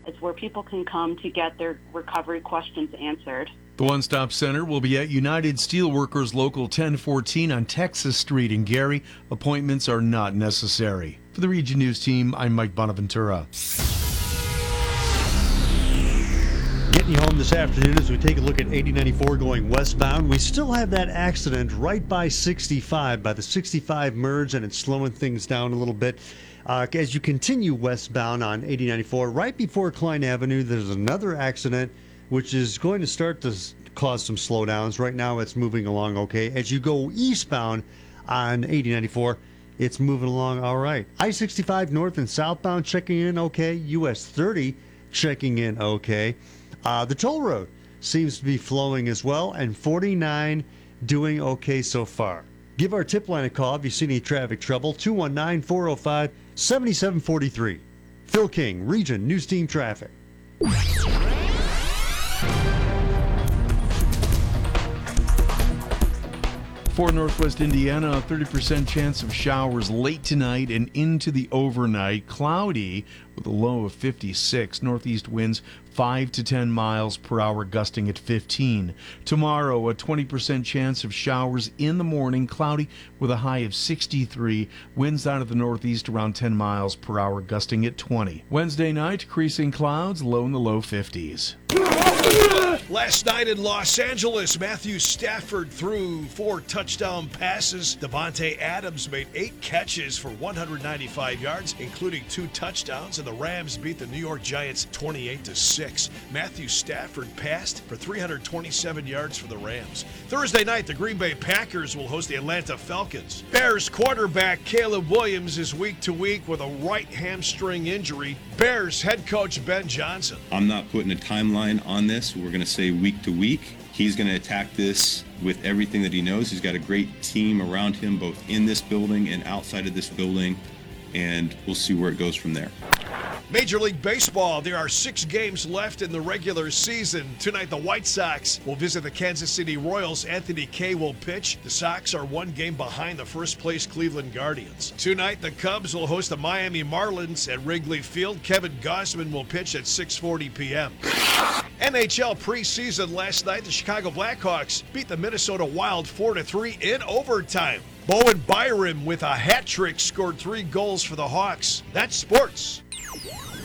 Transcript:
It's where people can come to get their recovery questions answered. The One Stop Center will be at United Steelworkers Local 1014 on Texas Street in Gary. Appointments are not necessary. For the Region News team, I'm Mike Bonaventura. Getting you home this afternoon as we take a look at 8094 going westbound. We still have that accident right by 65, by the 65 merge, and it's slowing things down a little bit. As you continue westbound on 8094, right before Klein Avenue, there's another accident which is going to start to cause some slowdowns. Right now it's moving along okay. As you go eastbound on 8094, it's moving along all right. I-65 north and southbound checking in okay. US 30 checking in okay. The toll road seems to be flowing as well, and 49 doing okay so far. Give our tip line a call if you see any traffic trouble, 219-405-7743. Phil King, Region News Team Traffic. For Northwest Indiana, a 30% chance of showers late tonight and into the overnight. Cloudy with a low of 56. Northeast winds 5 to 10 miles per hour, gusting at 15. Tomorrow, a 20% chance of showers in the morning. Cloudy with a high of 63. Winds out of the northeast around 10 miles per hour, gusting at 20. Wednesday night, decreasing clouds, low in the low 50s. Last night in Los Angeles, Matthew Stafford threw 4 touchdown passes. Devontae Adams made 8 catches for 195 yards, including 2 touchdowns, and the Rams beat the New York Giants 28-6. Matthew Stafford passed for 327 yards for the Rams. Thursday night, the Green Bay Packers will host the Atlanta Falcons. Bears quarterback Caleb Williams is week to week with a right hamstring injury. Bears head coach Ben Johnson. I'm not putting a timeline on this. We're going to say week to week. He's going to attack this with everything that he knows. He's got a great team around him, both in this building and outside of this building, and we'll see where it goes from there. Major League Baseball, there are 6 games left in the regular season. Tonight, the White Sox will visit the Kansas City Royals. Anthony Kay will pitch. The Sox are 1 game behind the first-place Cleveland Guardians. Tonight, the Cubs will host the Miami Marlins at Wrigley Field. Kevin Gausman will pitch at 6:40 p.m. NHL preseason last night, the Chicago Blackhawks beat the Minnesota Wild 4-3 in overtime. Bowen Byram with a hat trick scored 3 goals for the Hawks. That's sports.